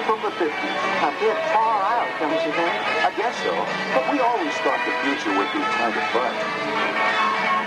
from the 50s. A bit far out, don't you think? I guess so. But we always thought the future would be kind of fun.